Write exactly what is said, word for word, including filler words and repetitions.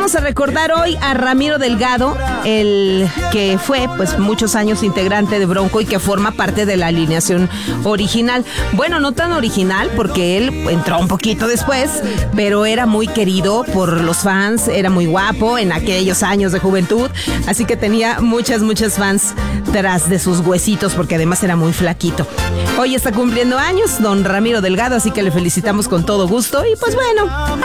vamos a recordar hoy a Ramiro Delgado, el que fue pues muchos años integrante de Bronco y que forma parte de la alineación original. Bueno, no tan original porque él entró un poquito después, pero era muy querido por los fans, era muy guapo en aquellos años de juventud, así que tenía muchas, muchas fans tras de sus huesitos porque además era muy flaquito. Hoy está cumpliendo años don Ramiro Delgado, así que le felicitamos con todo gusto y pues bueno,